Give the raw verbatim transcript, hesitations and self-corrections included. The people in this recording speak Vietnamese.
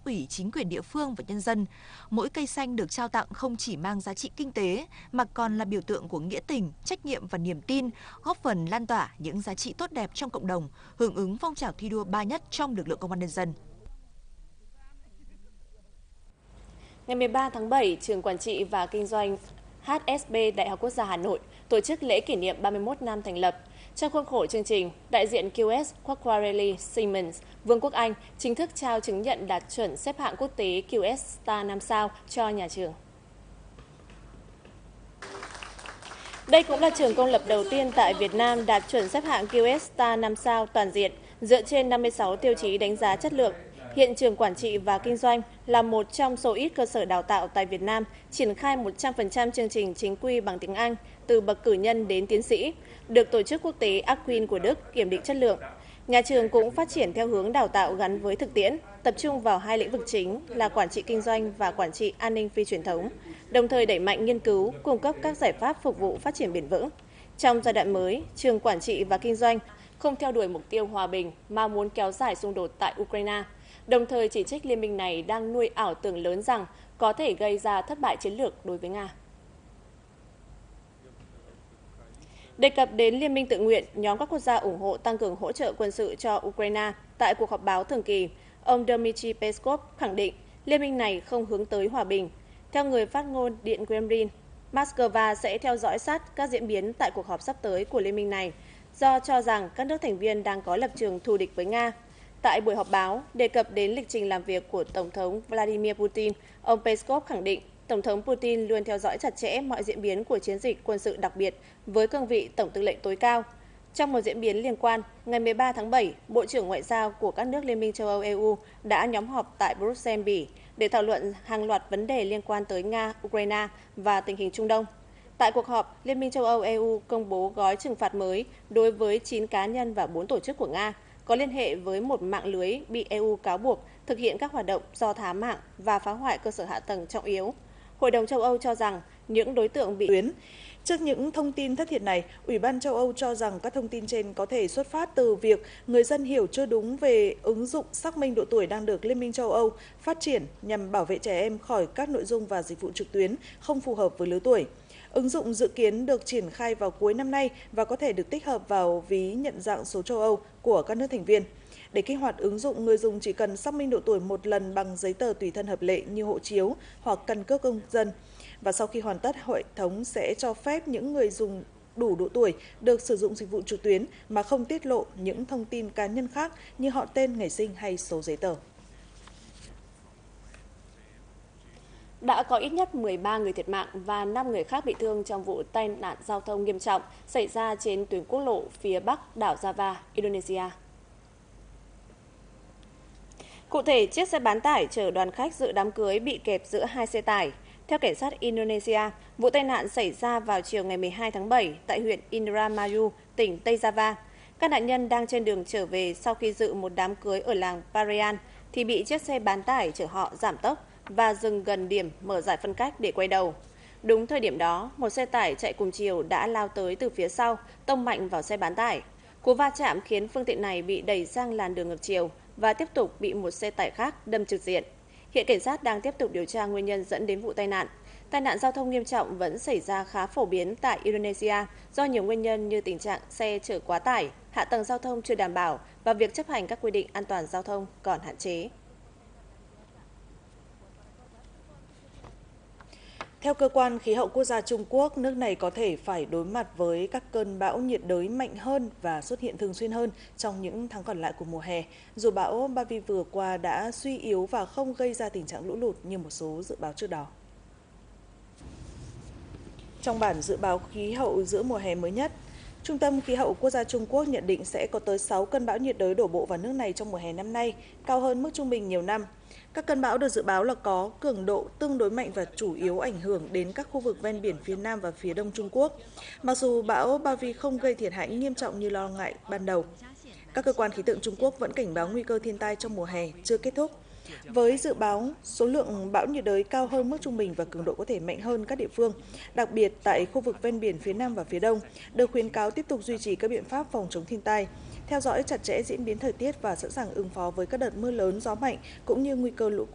ủy, chính quyền địa phương và nhân dân. Mỗi cây xanh được trao tặng không chỉ mang giá trị kinh tế mà còn là biểu tượng của nghĩa tình, trách nhiệm và niềm tin, góp phần lan tỏa những giá trị tốt đẹp trong cộng đồng, hưởng ứng phong trào thi đua ba nhất trong lực lượng công an nhân dân. Ngày mười ba tháng bảy, Trường Quản trị và Kinh doanh hát ét bê Đại học Quốc gia Hà Nội tổ chức lễ kỷ niệm ba mươi mốt năm thành lập. Trong khuôn khổ chương trình, đại diện quy ét Quarterly Siemens, Vương quốc Anh chính thức trao chứng nhận đạt chuẩn xếp hạng quốc tế quy ét Star năm sao cho nhà trường. Đây cũng là trường công lập đầu tiên tại Việt Nam đạt chuẩn xếp hạng quy ét Star năm sao toàn diện, dựa trên năm mươi sáu tiêu chí đánh giá chất lượng. Hiện Trường Quản trị và Kinh doanh là một trong số ít cơ sở đào tạo tại Việt Nam triển khai một trăm phần trăm chương trình chính quy bằng tiếng Anh từ bậc cử nhân đến tiến sĩ, được tổ chức quốc tế Aquin của Đức kiểm định chất lượng. Nhà trường cũng phát triển theo hướng đào tạo gắn với thực tiễn, tập trung vào hai lĩnh vực chính là quản trị kinh doanh và quản trị an ninh phi truyền thống, đồng thời đẩy mạnh nghiên cứu, cung cấp các giải pháp phục vụ phát triển bền vững. Trong giai đoạn mới, Trường Quản trị và Kinh doanh không theo đuổi mục tiêu hòa bình mà muốn kéo dài xung đột tại Ukraine, đồng thời chỉ trích liên minh này đang nuôi ảo tưởng lớn rằng có thể gây ra thất bại chiến lược đối với Nga. Đề cập đến Liên minh tự nguyện, nhóm các quốc gia ủng hộ tăng cường hỗ trợ quân sự cho Ukraine tại cuộc họp báo thường kỳ, ông Dmitry Peskov khẳng định liên minh này không hướng tới hòa bình. Theo người phát ngôn Điện Kremlin, Moscow sẽ theo dõi sát các diễn biến tại cuộc họp sắp tới của liên minh này, do cho rằng các nước thành viên đang có lập trường thù địch với Nga. Tại buổi họp báo, đề cập đến lịch trình làm việc của Tổng thống Vladimir Putin, ông Peskov khẳng định Tổng thống Putin luôn theo dõi chặt chẽ mọi diễn biến của chiến dịch quân sự đặc biệt với cương vị Tổng tư lệnh tối cao. Trong một diễn biến liên quan, ngày mười ba tháng bảy, Bộ trưởng Ngoại giao của các nước Liên minh châu Âu e u đã nhóm họp tại Bruxelles, Bỉ để thảo luận hàng loạt vấn đề liên quan tới Nga, Ukraine và tình hình Trung Đông. Tại cuộc họp, Liên minh châu Âu e u công bố gói trừng phạt mới đối với chín cá nhân và bốn tổ chức của Nga có liên hệ với một mạng lưới bị e u cáo buộc thực hiện các hoạt động do thám mạng và phá hoại cơ sở hạ tầng trọng yếu. Hội đồng châu Âu cho rằng những đối tượng bị tuyến. Trước những thông tin thất thiệt này, Ủy ban châu Âu cho rằng các thông tin trên có thể xuất phát từ việc người dân hiểu chưa đúng về ứng dụng xác minh độ tuổi đang được Liên minh châu Âu phát triển nhằm bảo vệ trẻ em khỏi các nội dung và dịch vụ trực tuyến không phù hợp với lứa tuổi. Ứng dụng dự kiến được triển khai vào cuối năm nay và có thể được tích hợp vào ví nhận dạng số châu Âu của các nước thành viên. Để kích hoạt ứng dụng, người dùng chỉ cần xác minh độ tuổi một lần bằng giấy tờ tùy thân hợp lệ như hộ chiếu hoặc căn cước công dân. Và sau khi hoàn tất, hệ thống sẽ cho phép những người dùng đủ độ tuổi được sử dụng dịch vụ trực tuyến mà không tiết lộ những thông tin cá nhân khác như họ tên, ngày sinh hay số giấy tờ. Đã có ít nhất mười ba người thiệt mạng và năm người khác bị thương trong vụ tai nạn giao thông nghiêm trọng xảy ra trên tuyến quốc lộ phía bắc đảo Java, Indonesia. Cụ thể, chiếc xe bán tải chở đoàn khách dự đám cưới bị kẹp giữa hai xe tải. Theo cảnh sát Indonesia, vụ tai nạn xảy ra vào chiều ngày mười hai tháng bảy tại huyện Indramayu, tỉnh Tây Java. Các nạn nhân đang trên đường trở về sau khi dự một đám cưới ở làng Parayan thì bị chiếc xe bán tải chở họ giảm tốc và dừng gần điểm mở giải phân cách để quay đầu. Đúng thời điểm đó, một xe tải chạy cùng chiều đã lao tới từ phía sau, tông mạnh vào xe bán tải. Cú va chạm khiến phương tiện này bị đẩy sang làn đường ngược chiều và tiếp tục bị một xe tải khác đâm trực diện. Hiện cảnh sát đang tiếp tục điều tra nguyên nhân dẫn đến vụ tai nạn. Tai nạn giao thông nghiêm trọng vẫn xảy ra khá phổ biến tại Indonesia do nhiều nguyên nhân như tình trạng xe chở quá tải, hạ tầng giao thông chưa đảm bảo và việc chấp hành các quy định an toàn giao thông còn hạn chế. Theo cơ quan khí hậu quốc gia Trung Quốc, nước này có thể phải đối mặt với các cơn bão nhiệt đới mạnh hơn và xuất hiện thường xuyên hơn trong những tháng còn lại của mùa hè, dù bão Bavi vừa qua đã suy yếu và không gây ra tình trạng lũ lụt như một số dự báo trước đó. Trong bản dự báo khí hậu giữa mùa hè mới nhất, Trung tâm Khí hậu Quốc gia Trung Quốc nhận định sẽ có tới sáu cơn bão nhiệt đới đổ bộ vào nước này trong mùa hè năm nay, cao hơn mức trung bình nhiều năm. Các cơn bão được dự báo là có cường độ tương đối mạnh và chủ yếu ảnh hưởng đến các khu vực ven biển phía Nam và phía Đông Trung Quốc. Mặc dù bão Bavi không gây thiệt hại nghiêm trọng như lo ngại ban đầu, các cơ quan khí tượng Trung Quốc vẫn cảnh báo nguy cơ thiên tai trong mùa hè chưa kết thúc. Với dự báo số lượng bão nhiệt đới cao hơn mức trung bình và cường độ có thể mạnh hơn các địa phương, đặc biệt tại khu vực ven biển phía Nam và phía Đông, được khuyến cáo tiếp tục duy trì các biện pháp phòng chống thiên tai, theo dõi chặt chẽ diễn biến thời tiết và sẵn sàng ứng phó với các đợt mưa lớn, gió mạnh cũng như nguy cơ lũ